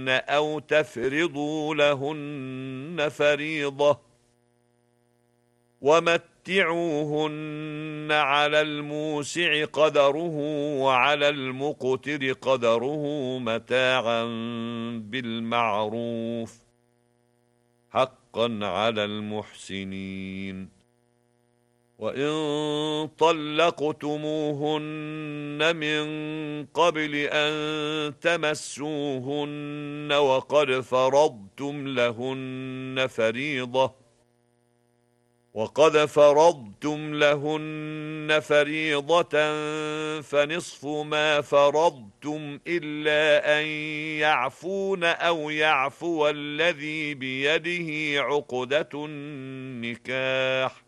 أو تفرضوا لهن فريضة، ومتعوهن على الموسع قدره وعلى المقتر قدره متاعا بالمعروف حقا على المحسنين. وإن طلقتموهن من قبل أن تمسوهن وقد فرضتم لهن فريضة فنصف ما فرضتم إلا أن يعفون أو يعفو الذي بيده عقدة النكاح،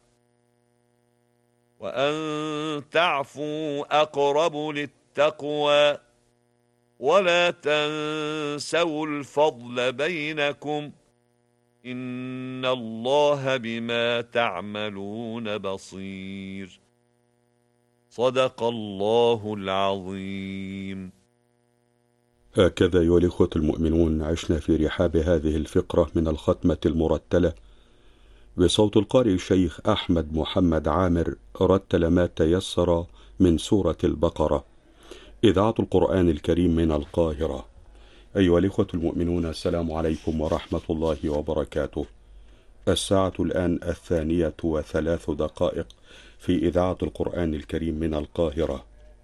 وأن تعفوا أقرب للتقوى، ولا تنسوا الفضل بينكم، إن الله بما تعملون بصير. صدق الله العظيم. هكذا أيها الإخوة المؤمنون عشنا في رحاب هذه الفقرة من الختمة المرتلة بصوت القارئ الشيخ أحمد محمد عامر، رتل ما تيسر من سورة البقرة، إذاعة القرآن الكريم من القاهرة. أيها الإخوة المؤمنون، السلام عليكم ورحمة الله وبركاته. الساعة الآن 2:03 في إذاعة القرآن الكريم من القاهرة.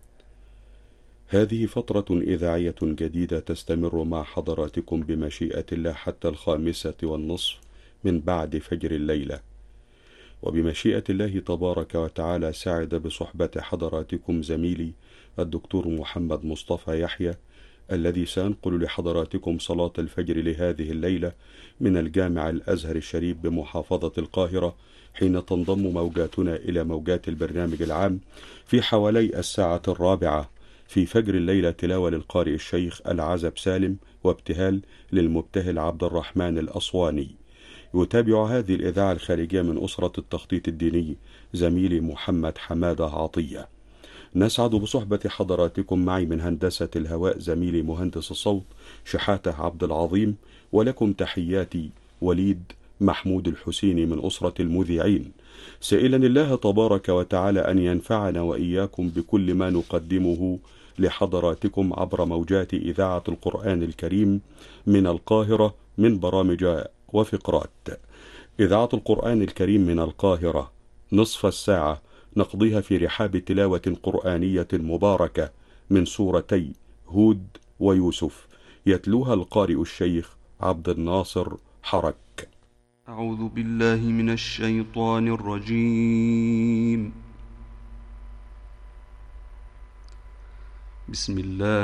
هذه فترة إذاعية جديدة تستمر مع حضراتكم بمشيئة الله حتى 5:30 من بعد فجر الليلة، وبمشيئة الله تبارك وتعالى سعد بصحبة حضراتكم زميلي الدكتور محمد مصطفى يحيى، الذي سأنقل لحضراتكم صلاة الفجر لهذه الليلة من الجامع الأزهر الشريف بمحافظة القاهرة، حين تنضم موجاتنا إلى موجات البرنامج العام في حوالي 4:00 في فجر الليلة، تلاوة للقارئ الشيخ العزب سالم وابتهال للمبتهل عبد الرحمن الأصواني. يتابع هذه الإذاعة الخارجية من أسرة التخطيط الديني زميلي محمد حمادة عطية. نسعد بصحبة حضراتكم، معي من هندسة الهواء زميلي مهندس الصوت شحاتة عبد العظيم، ولكم تحياتي وليد محمود الحسيني من أسرة المذيعين، سائلا الله تبارك وتعالى أن ينفعنا وإياكم بكل ما نقدمه لحضراتكم عبر موجات إذاعة القرآن الكريم من القاهرة من برامج وفقرات. إذاعة القرآن الكريم من القاهرة نصف الساعة نقضيها في رحاب تلاوة قرآنية مباركة من سورتي هود ويوسف، يتلوها القارئ الشيخ عبد الناصر حرك. أعوذ بالله من الشيطان الرجيم. بسم الله